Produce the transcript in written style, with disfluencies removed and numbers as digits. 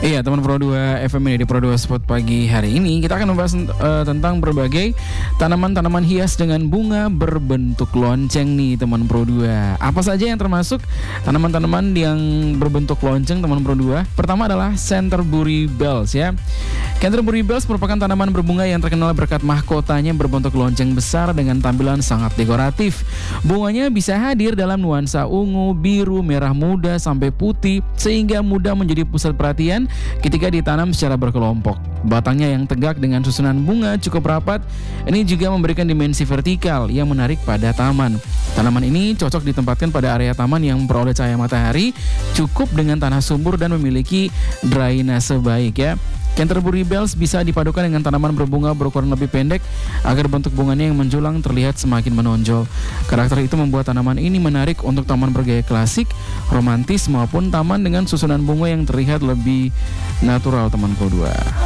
Iya, teman Pro 2 FM ini di Pro 2 Spot pagi hari ini kita akan membahas tentang berbagai tanaman-tanaman hias dengan bunga berbentuk lonceng nih teman Pro 2. Apa saja yang termasuk tanaman-tanaman yang berbentuk lonceng teman Pro 2? Pertama adalah Canterbury Bells ya. Canterbury Bells merupakan tanaman berbunga yang terkenal berkat mahkotanya berbentuk lonceng besar dengan tampilan sangat dekoratif. Bunganya bisa hadir dalam nuansa ungu, biru, merah muda sampai putih sehingga mudah menjadi pusat perhatian ketika ditanam secara berkelompok. Batangnya yang tegak dengan susunan bunga cukup rapat, ini juga memberikan dimensi vertikal yang menarik pada taman. Tanaman ini cocok ditempatkan pada area taman yang memperoleh cahaya matahari cukup dengan tanah subur dan memiliki drainase baik ya. Canterbury Bells bisa dipadukan dengan tanaman berbunga berukuran lebih pendek agar bentuk bunganya yang menjulang terlihat semakin menonjol. Karakter itu membuat tanaman ini menarik untuk taman bergaya klasik, romantis maupun taman dengan susunan bunga yang terlihat lebih natural teman Pro 2.